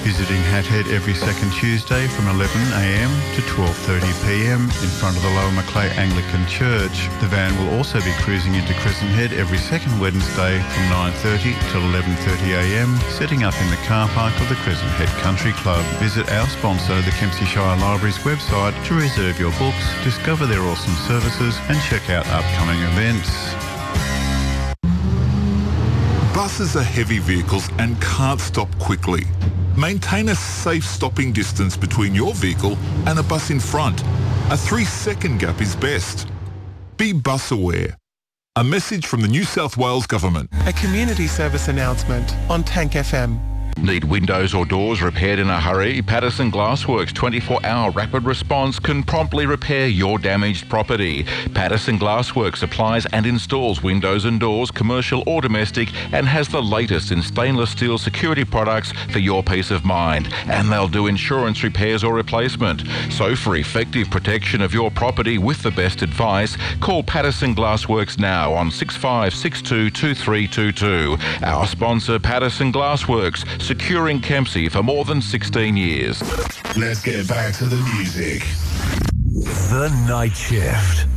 Visiting Hat Head every second Tuesday from 11am to 12:30pm in front of the Lower Macleay Anglican Church. The van will also be cruising into Crescent Head every second Wednesday from 9:30 till 11:30am, setting up in the car park of the Crescent Head Country Club. Visit our sponsor, the Kempsey Shire Library's website to reserve your books, discover their awesome services and check out upcoming events. Buses are heavy vehicles and can't stop quickly. Maintain a safe stopping distance between your vehicle and a bus in front. A 3-second gap is best. Be bus aware. A message from the New South Wales Government. A community service announcement on Tank FM. Need windows or doors repaired in a hurry? Patterson Glassworks 24-hour rapid response can promptly repair your damaged property. Patterson Glassworks supplies and installs windows and doors, commercial or domestic, and has the latest in stainless steel security products for your peace of mind. And they'll do insurance repairs or replacement. So for effective protection of your property with the best advice, call Patterson Glassworks now on 6562 2322. Our sponsor, Patterson Glassworks, securing Kempsey for more than 16 years. Let's get back to the music. The Night Shift.